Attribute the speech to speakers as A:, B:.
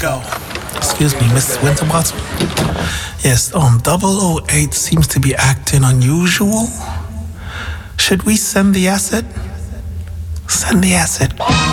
A: go. Excuse me, Mrs. Winterbottom. Yes, 008 seems to be acting unusual. Should we send the asset? Send the asset.